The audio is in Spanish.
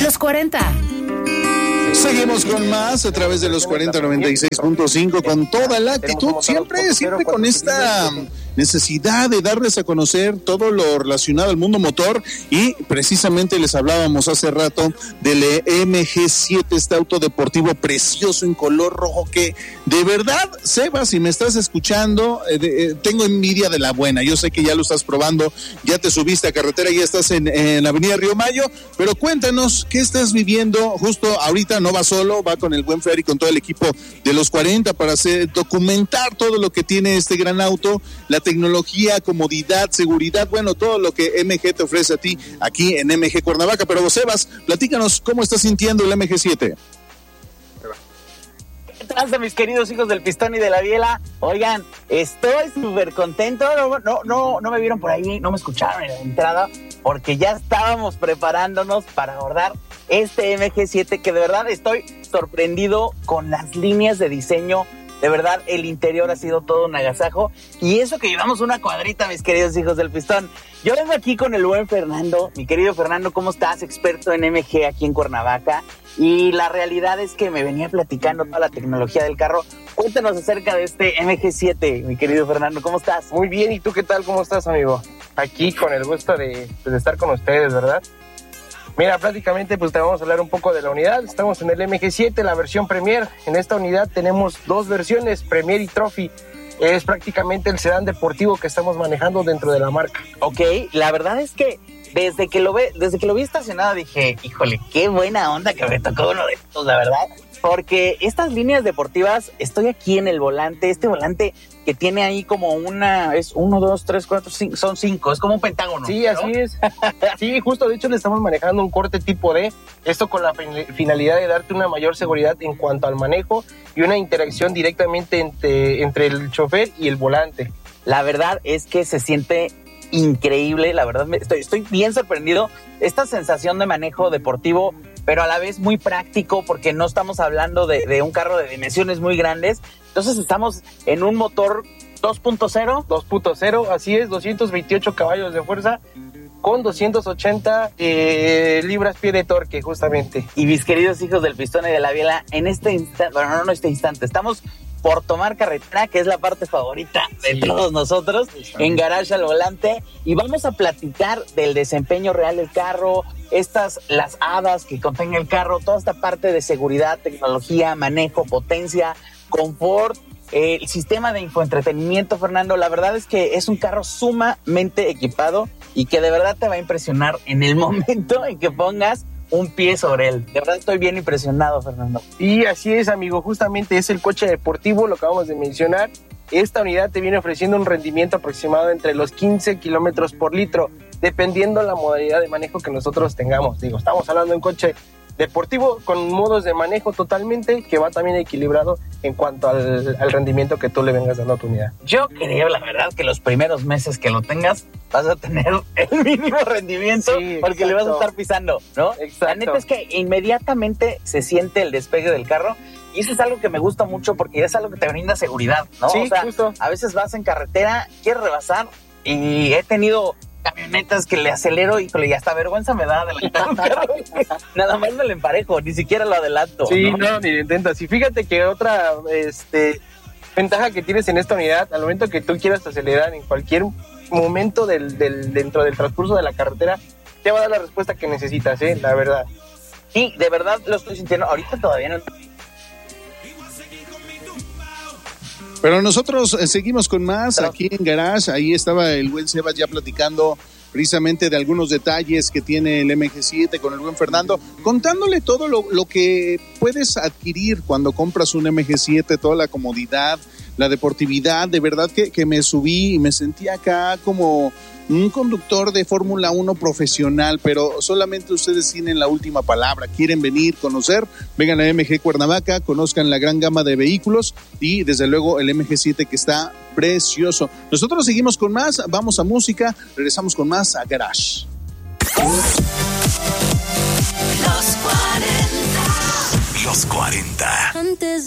Los 40. Seguimos con más a través de los 4096.5 con toda la actitud, siempre con esta necesidad de darles a conocer todo lo relacionado al mundo motor, y precisamente les hablábamos hace rato del MG7, este auto deportivo precioso en color rojo que de verdad, Seba, si me estás escuchando, tengo envidia de la buena. Yo sé que ya lo estás probando, ya te subiste a carretera, ya estás en la avenida Río Mayo, pero cuéntanos, ¿qué estás viviendo justo ahorita? No va solo, va con el buen Fer y con todo el equipo de los 40 para documentar todo lo que tiene este gran auto, la tecnología, comodidad, seguridad, bueno, todo lo que MG te ofrece a ti aquí en MG Cuernavaca. Pero Sebas, platícanos cómo estás sintiendo el MG7. ¿Qué tal, mis queridos hijos del pistón y de la biela? Oigan, estoy súper contento. No me vieron por ahí, no me escucharon en la entrada, porque ya estábamos preparándonos para abordar este MG7, que de verdad estoy sorprendido con las líneas de diseño. De verdad, el interior ha sido todo un agasajo. Y eso que llevamos una cuadrita, mis queridos hijos del pistón. Yo vengo aquí con el buen Fernando. Mi querido Fernando, ¿cómo estás? Experto en MG aquí en Cuernavaca. Y la realidad es que me venía platicando toda la tecnología del carro. Cuéntanos acerca de este MG7, mi querido Fernando. ¿Cómo estás? Muy bien. ¿Y tú qué tal? ¿Cómo estás, amigo? Aquí con el gusto de estar con ustedes, ¿verdad? Mira, prácticamente pues te vamos a hablar un poco de la unidad. Estamos en el MG7, la versión Premier. En esta unidad tenemos dos versiones, Premier y Trophy. Es prácticamente el sedán deportivo que estamos manejando dentro de la marca. Ok, la verdad es que desde que lo vi estacionado dije, híjole, qué buena onda que me tocó uno de estos, la verdad. Porque estas líneas deportivas, estoy aquí en el volante, este volante que tiene ahí como es 1, 2, 3, 4, 5, son 5, es como un pentágono. Sí, ¿no? Así es. Sí, justo, de hecho le estamos manejando un corte tipo D, esto con la finalidad de darte una mayor seguridad en cuanto al manejo y una interacción directamente entre el chofer y el volante. La verdad es que se siente increíble, la verdad estoy bien sorprendido. Esta sensación de manejo deportivo, pero a la vez muy práctico, porque no estamos hablando de un carro de dimensiones muy grandes. Entonces estamos en un motor 2.0. 2.0, así es, 228 caballos de fuerza con 280 libras-pie de torque, justamente. Y mis queridos hijos del pistón y de la biela, en este instante, bueno, no en este instante, estamos por tomar carretera, que es la parte favorita de todos nosotros, en Garage al Volante, y vamos a platicar del desempeño real del carro, las hadas que contenga el carro, toda esta parte de seguridad, tecnología, manejo, potencia, confort, el sistema de infoentretenimiento, Fernando. La verdad es que es un carro sumamente equipado y que de verdad te va a impresionar en el momento en que pongas un pie sobre él. De verdad estoy bien impresionado, Fernando. Y así es, amigo, justamente es el coche deportivo, lo acabamos de mencionar. Esta unidad te viene ofreciendo un rendimiento aproximado entre los 15 kilómetros por litro, dependiendo la modalidad de manejo que nosotros tengamos. Digo, estamos hablando de un coche deportivo con modos de manejo totalmente, que va también equilibrado en cuanto al rendimiento que tú le vengas dando a tu unidad. Yo creo, la verdad, que los primeros meses que lo tengas vas a tener el mínimo rendimiento, sí, porque exacto, le vas a estar pisando, ¿no? Exacto. La neta es que inmediatamente se siente el despegue del carro, y eso es algo que me gusta mucho porque es algo que te brinda seguridad, ¿no? Sí, o sea, justo. A veces vas en carretera, quieres rebasar, y he tenido camionetas que le acelero y hasta vergüenza me da adelantar un carro. Nada más me lo emparejo, ni siquiera lo adelanto. Sí, no, ni lo intentas. Y fíjate que otra ventaja que tienes en esta unidad, al momento que tú quieras acelerar en cualquier momento dentro del transcurso de la carretera, te va a dar la respuesta que necesitas, la verdad. Sí, de verdad lo estoy sintiendo. Ahorita todavía no. Pero nosotros seguimos con más aquí en Garage. Ahí estaba el buen Sebas ya platicando precisamente de algunos detalles que tiene el MG7 con el buen Fernando, contándole todo lo que puedes adquirir cuando compras un MG7, toda la comodidad, la deportividad. De verdad que me subí y me sentí acá como un conductor de Fórmula 1 profesional, pero solamente ustedes tienen la última palabra. Quieren venir, conocer, vengan a MG Cuernavaca, conozcan la gran gama de vehículos y desde luego el MG7 que está precioso. Nosotros seguimos con más, vamos a música, regresamos con más a Garage. Los 40. Los 40. Antes